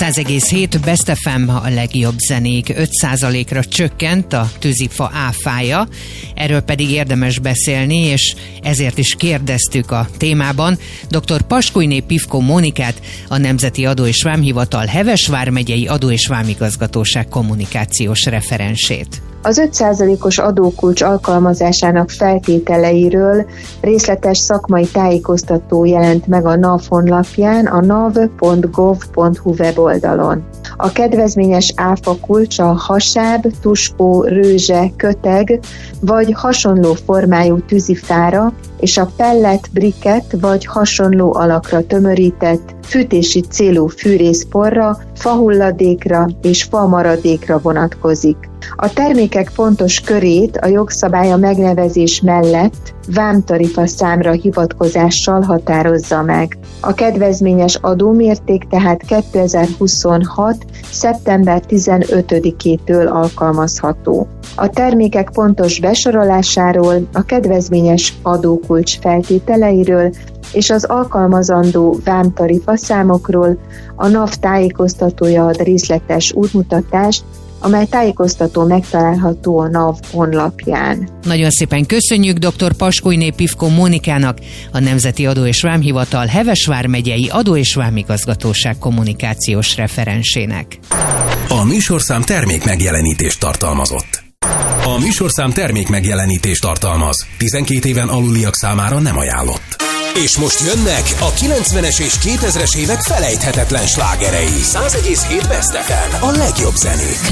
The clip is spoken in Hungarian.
100,7 Best FM a legjobb zenék. 5%-ra csökkent a tűzifa áfája, erről pedig érdemes beszélni, és ezért is kérdeztük a témában dr. Paskújné Pivko Mónikát, a Nemzeti Adó és Vámhivatal Heves vármegyei Adó- és Vámigazgatóság kommunikációs referensét. Az 5%-os adókulcs alkalmazásának feltételeiről részletes szakmai tájékoztató jelent meg a NAV honlapján, a nav.gov.hu weboldalon. A kedvezményes áfa kulcs a hasáb, tuskó, rőzse, köteg vagy hasonló formájú tűzifára és a pellet, briket vagy hasonló alakra tömörített, fűtési célú fűrészporra, fahulladékra és famaradékra vonatkozik. A termékek pontos körét a jogszabály a megnevezés mellett vámtarifa számra hivatkozással határozza meg. A kedvezményes adómérték tehát 2026. szeptember 15-től alkalmazható. A termékek pontos besorolásáról, a kedvezményes adókulcs feltételeiről és az alkalmazandó vámtarifa számokról a NAV tájékoztatója ad részletes útmutatást, amely tájékoztató megtalálható a NAV honlapján. Nagyon szépen köszönjük dr. Paskújné Pivko Mónikának, a Nemzeti Adó- és Vámhivatal Heves vármegyei Adó- és Vámigazgatóság kommunikációs referensének. A műsorszám termék megjelenítést tartalmazott. A műsorszám termék megjelenítést tartalmaz. 12 éven aluliak számára nem ajánlott. És most jönnek a 90-es és 2000-es évek felejthetetlen slágerei. 100,7 Best FM, a legjobb zenék.